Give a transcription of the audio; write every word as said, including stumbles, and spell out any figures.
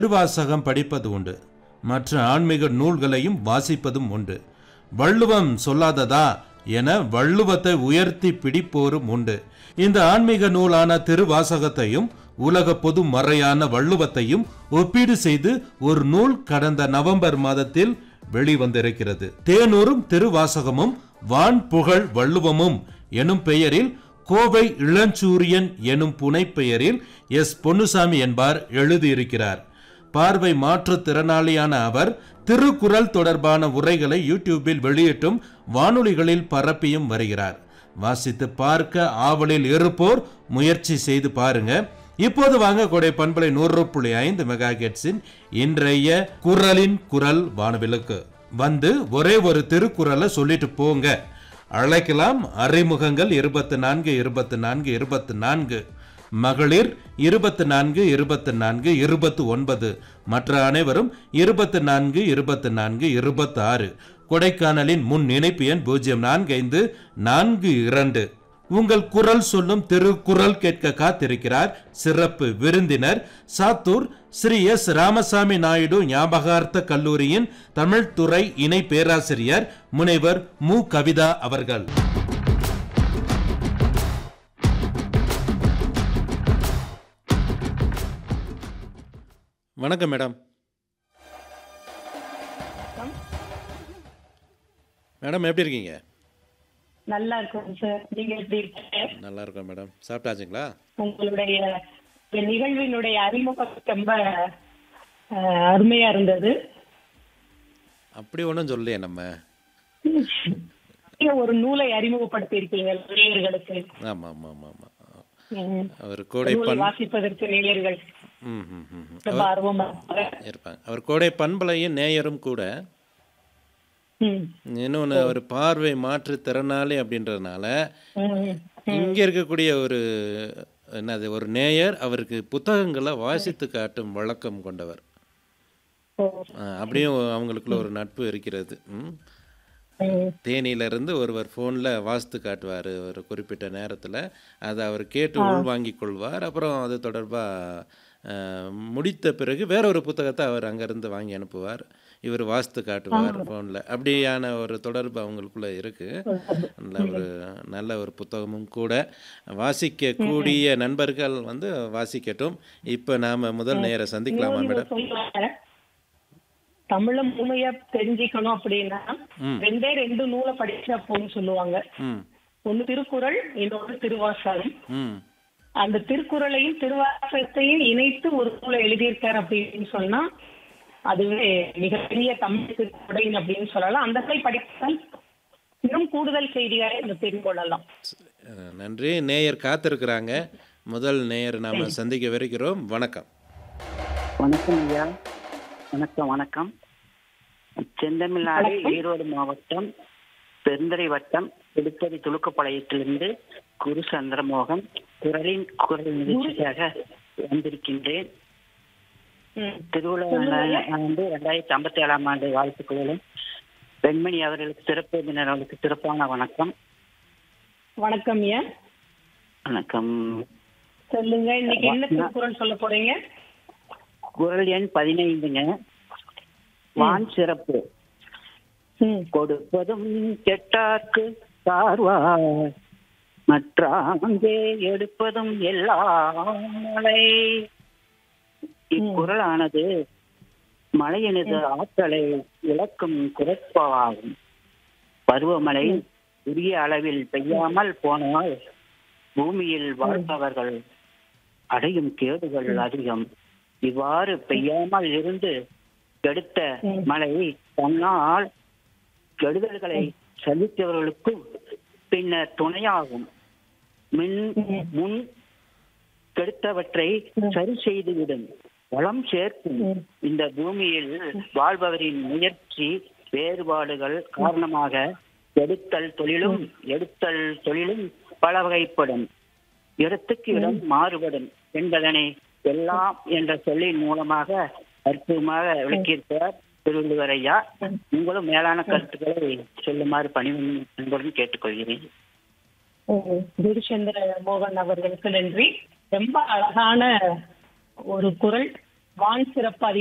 திருவாசகம் படிப்பது உண்டு. மற்ற ஆன்மீக நூல்களையும் வாசிப்பதும் உண்டு. வள்ளுவம் சொல்லாததா என வள்ளுவத்தை உயர்த்தி பிடிப்போரும் உண்டு. இந்த ஆன்மீக நூலான திருவாசகத்தையும் உலக பொது மறையான வள்ளுவத்தையும் ஒப்பீடு செய்து ஒரு நூல் கடந்த நவம்பர் மாதத்தில் வெளிவந்திருக்கிறது. தேனூரும் திருவாசகமும் வான் புகழ் வள்ளுவமும் எனும் பெயரில் கோவை இளஞ்சூரியன் எனும் புனைப்பெயரில் எஸ் பொன்னுசாமி என்பார் எழுதியிருக்கிறார். பார்வை மாற்றுத்திறனாளியான அவர் திருக்குறள் தொடர்பான உரைகளை யூடியூபில் வெளியிட்டும் வானொலிகளில் பரப்பியும் வருகிறார். வாசித்து பார்க்க ஆவலில் இருப்போர் முயற்சி செய்து பாருங்க. இப்போது வாங்க கொடை பண்பலை நூறு புள்ளி ஐந்து மெகா ஹெர்ட்ஸின் இன்றைய குரலின் குரல் வானவிலுக்கு வந்து ஒரே ஒரு திருக்குறளை சொல்லிட்டு போங்க. அழைக்கலாம். அறிமுகங்கள் இருபத்தி நான்கு இருபத்தி நான்கு இருபத்தி நான்கு, மகளிர் இருபத்தி நான்கு இருபத்தி நான்கு இருபத்தி ஒன்பது, மற்ற அனைவரும் இருபத்தி நான்கு இருபத்தி நான்கு இருபத்தி ஆறு. கொடைக்கானலின் முன் இணைப்பு எண் பூஜ்ஜியம் நான்கு ஐந்து நான்கு இரண்டு. உங்கள் குரல் சொல்லும் திருக்குறள் கேட்க காத்திருக்கிறார் சிறப்பு விருந்தினர் சாத்தூர் ஸ்ரீ எஸ் ராமசாமி நாயுடு ஞாபகார்த்த கல்லூரியின் தமிழ் துறை இணை பேராசிரியர் முனைவர் மு கவிதா அவர்கள். வணக்கம் மேடம். மேடம் எப்படி இருக்கீங்க? நல்லா இருக்கும் சார். நீங்க எப்படி இருக்கீங்க? நல்லா இருக்கோம் மேடம். சாப்பிட்டாச்சுங்களா? உங்களுடைய நிகழ்வினுடைய அறிமுகம் ரொம்ப அருமையா இருந்தது. அப்படி ஒன்றும் சொல்லலையே. நம்ம ஒரு நூலை அறிமுகப்படுத்தி இருக்கீங்க நேயர்களுக்கு. ஆமா ஆமா ஆமா ஆமா. அவர் கோடை பண் வாசிப்பதற்கு நேயர்கள் ரொம்ப ஆர்வமா இருப்பாங்க. அவர் கோடை பண்பலையும் நேயரும் கூட. இன்னொன்று, ஒரு பார்வை மாற்று திறனாளி அப்படின்றதுனால இங்க இருக்கக்கூடிய ஒரு என்னது ஒரு நேயர் அவருக்கு புத்தகங்களை வாசித்து காட்டும் வழக்கம் கொண்டவர். அப்படியும் அவங்களுக்குள்ள ஒரு நட்பு இருக்கிறது. தேனியிலிருந்து ஒருவர் ஃபோனில் வாசித்து காட்டுவார் ஒரு குறிப்பிட்ட நேரத்தில். அதை அவர் கேட்டு உள்வாங்கி கொள்வார். அப்புறம் அது தொடர்பாக முடித்த பிறகு வேற ஒரு புத்தகத்தை அவர் அங்கேருந்து வாங்கி அனுப்புவார். இவர் வாசித்து காட்டுவார் ஃபோனில். அப்படியான ஒரு தொடர்பு அவங்களுக்குள்ள இருக்குது. நல்ல ஒரு நல்ல ஒரு புத்தகமும் கூட. வாசிக்கக்கூடிய நண்பர்கள் வந்து வாசிக்கட்டும். இப்போ நாம் முதல் நேர சந்திக்கலாமா மேடம்? தமிழ முழுமையா தெரிஞ்சுக்கணும் அப்படின்னா ரெண்டே ரெண்டு நூலை படிச்சா போன்னு சொல்லுவாங்க. ஒன்னு திருக்குறள், இன்னொன்று திருவாசகம். அந்த திருக்குறளையும் திருவாசகத்தையும் இணைத்து ஒரு நூலை எழுதியிருக்காரு அப்படின்னு சொன்னா அதுவே மிகப்பெரிய தமிழ் திருக்குறளை அப்படின்னு சொல்லலாம். அந்த நூலை படித்தால் இன்னும் கூடுதல் செய்திகளை இந்த தெரிந்து கொள்ளலாம். நன்றி. நேயர் காத்திருக்கிறாங்க. முதல் நேயர் நாம சந்திக்க வருகிறோம். வணக்கம். வணக்கம் ஐயா. வணக்கம் வணக்கம். செந்தமிழ்நாடு ஈரோடு மாவட்டம் பெருந்துறை வட்டம் திருப்பதி துலுக்கப்பாளையத்திலிருந்து குரு சந்திரமோகன் குரலின் குரல் நிகழ்ச்சியாக வந்திருக்கின்றேன். திருவிழா வந்து இரண்டாயிரத்தி ஐம்பத்தி ஏழாம் ஆண்டு வாழ்த்துக்களும் பெண்மணி அவர்களுக்கு சிறப்பு விருந்தினர் அவர்களுக்கு சிறப்பான வணக்கம். வணக்கம் ஐயா. வணக்கம். சொல்லுங்க, இன்னைக்கு என்ன திருக்குறள் சொல்ல போறீங்க? குரல் எண் பதினைந்துங்க. வான் சிறப்பு. கொடுப்பதும் கெட்டார்க்கு சார்வார் மற்றாங்கே எடுப்பதும் எல்லாம் மழை. இக்குறளானது மழையினது ஆற்றலை விளக்கும் குறைப்பாகும். பருவமழை உரிய அளவில் பெய்யாமல் போனால் பூமியில் வாழ்பவர்கள் அடையும் கேடுகள் அதிகம். இவ்வாறு பெய்யாமல் இருந்து கெடுத்த மழை தன்னால் கெடுதல்களை சந்தித்தவர்களுக்கும் பின்னர் துணையாகும். மின் முன் கெடுத்தவற்றை சரி செய்துவிடும் வளம் சேர்க்கும். இந்த பூமியில் வாழ்பவரின் முயற்சி வேறுபாடுகள் காரணமாக எடுத்தல் தொழிலும் எடுத்தல் தொழிலும் பல வகைப்படும். இடத்துக்கு இடம் மாறுபடும் என்பதனை எல்லாம் என்ற சொல்லின் மூலமாக அற்புதமாக விளக்கியிருக்கிறார் திருவள்ளுவர் ஐயா. உங்களும் மேலான கருத்துக்களை சொல்லுமாறு பணிவுடன் கேட்டுக்கொள்கிறேன். குருசந்திர மோகன் அவர்களுக்கு நன்றி. ரொம்ப அழகான ஒரு குரல். வான் சிறப்பு